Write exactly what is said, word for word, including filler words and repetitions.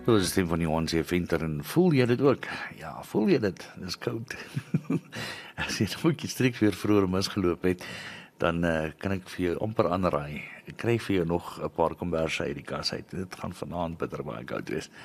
Dit is die stem van Johan C. Venter en voel jy dit ook? Ja, voel jy dit? Dis koud. As jy nou 'n bietjie striks weer vroeër misgeloop het, dan uh, kan ek vir jou amper aanraai. Ek kry vir jou nog 'n paar komberse uit die kas uit. Dit gaan vanaand bitter baie koud wees.